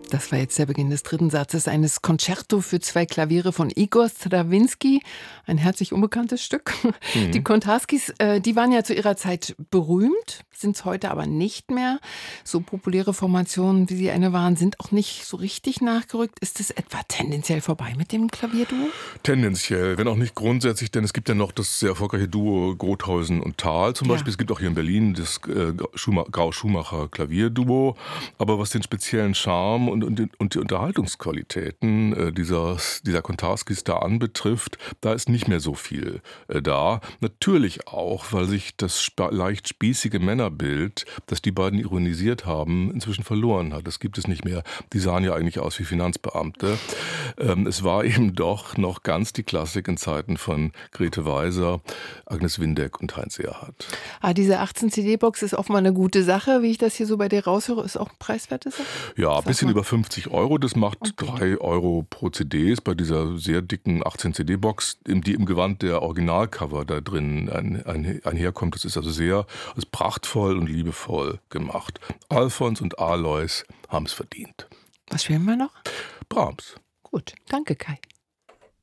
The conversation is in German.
Das war jetzt der Beginn des dritten Satzes eines Concerto für 2 Klaviere von Igor Strawinski. Ein herzlich unbekanntes Stück. Die Kontarskis, die waren ja zu ihrer Zeit berühmt, sind es heute aber nicht mehr. So populäre Formationen, wie sie eine waren, sind auch nicht so richtig nachgerückt. Ist es etwa tendenziell vorbei mit dem Klavierduo? Tendenziell, wenn auch nicht grundsätzlich, denn es gibt ja noch das sehr erfolgreiche Duo Grothausen und Thal zum Beispiel. Es gibt auch hier in Berlin das Grau-Schumacher Klavierduo. Aber was den speziellen Charme und die Unterhaltungsqualitäten dieser Kontarskis da anbetrifft, da ist nicht mehr so viel da. Natürlich auch, weil sich das leicht spießige Männerbild, das die beiden ironisiert haben, inzwischen verloren hat. Das gibt es nicht mehr. Die sahen ja eigentlich aus wie Finanzbeamte. Es war eben doch noch ganz die Klassik in Zeiten von Grete Weiser, Agnes Windeck und Heinz Erhardt. Diese 18-CD-Box ist offenbar eine gute Sache, wie ich das hier so bei dir raushöre. Ist auch ein preiswertes Sache? Ja, ein bisschen über 50 €. Das macht 3 € pro CD. Ist bei dieser sehr dicken 18-CD-Box, die im Gewand der Originalcover da drin einherkommt. Das ist also sehr prachtvoll und liebevoll gemacht. Alfons und Alois haben es verdient. Was spielen wir noch? Brahms. Gut, danke Kai.